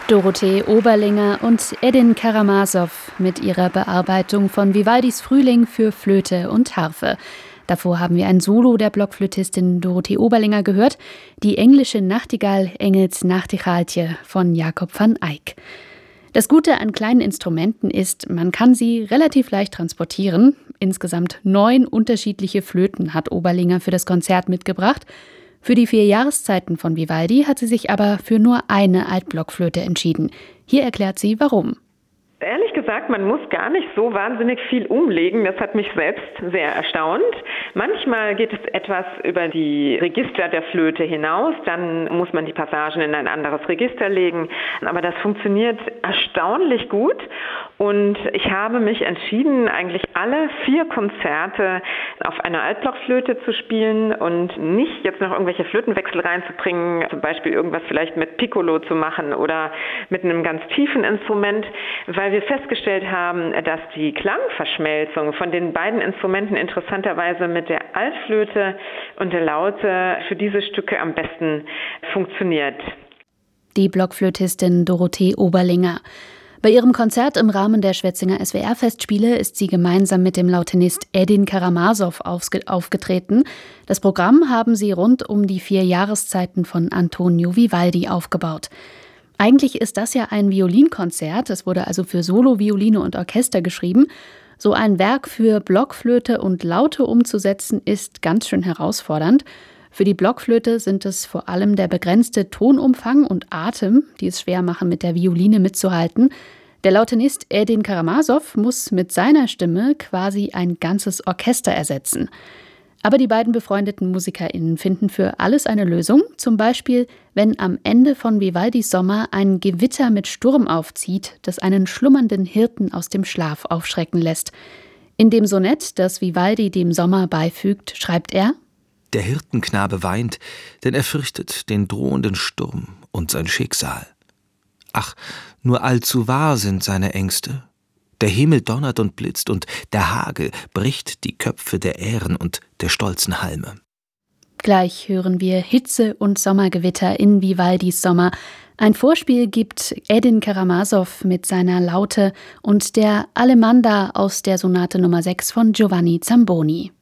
Dorothee Oberlinger und Edin Karamazov mit ihrer Bearbeitung von Vivaldis Frühling für Flöte und Harfe. Davor haben wir ein Solo der Blockflötistin Dorothee Oberlinger gehört, die englische Nachtigall Engels Nachtigalltje von Jacob van Eyck. Das Gute an kleinen Instrumenten ist, man kann sie relativ leicht transportieren. Insgesamt 9 unterschiedliche Flöten hat Oberlinger für das Konzert mitgebracht. Für die 4 Jahreszeiten von Vivaldi hat sie sich aber für nur eine Altblockflöte entschieden. Hier erklärt sie, warum. Ehrlich gesagt, man muss gar nicht so wahnsinnig viel umlegen. Das hat mich selbst sehr erstaunt. Manchmal geht es etwas über die Register der Flöte hinaus. Dann muss man die Passagen in ein anderes Register legen. Aber das funktioniert erstaunlich gut. Und ich habe mich entschieden, eigentlich alle 4 Konzerte auf einer Altblockflöte zu spielen und nicht jetzt noch irgendwelche Flötenwechsel reinzubringen, zum Beispiel irgendwas vielleicht mit Piccolo zu machen oder mit einem ganz tiefen Instrument, weil wir festgestellt haben, dass die Klangverschmelzung von den beiden Instrumenten interessanterweise mit der Altflöte und der Laute für diese Stücke am besten funktioniert. Die Blockflötistin Dorothee Oberlinger. Bei ihrem Konzert im Rahmen der Schwetzinger SWR-Festspiele ist sie gemeinsam mit dem Lautenist Edin Karamazov aufgetreten. Das Programm haben sie rund um die 4 Jahreszeiten von Antonio Vivaldi aufgebaut. Eigentlich ist das ja ein Violinkonzert, es wurde also für Solo, Violine und Orchester geschrieben. So ein Werk für Blockflöte und Laute umzusetzen, ist ganz schön herausfordernd. Für die Blockflöte sind es vor allem der begrenzte Tonumfang und Atem, die es schwer machen, mit der Violine mitzuhalten. Der Lautenist Edin Karamazov muss mit seiner Stimme quasi ein ganzes Orchester ersetzen. Aber die beiden befreundeten MusikerInnen finden für alles eine Lösung. Zum Beispiel, wenn am Ende von Vivaldis Sommer ein Gewitter mit Sturm aufzieht, das einen schlummernden Hirten aus dem Schlaf aufschrecken lässt. In dem Sonett, das Vivaldi dem Sommer beifügt, schreibt er: Der Hirtenknabe weint, denn er fürchtet den drohenden Sturm und sein Schicksal. Ach, nur allzu wahr sind seine Ängste. Der Himmel donnert und blitzt und der Hagel bricht die Köpfe der Ähren und der stolzen Halme. Gleich hören wir Hitze und Sommergewitter in Vivaldis Sommer. Ein Vorspiel gibt Edin Karamazov mit seiner Laute und der Allemanda aus der Sonate Nummer 6 von Giovanni Zamboni.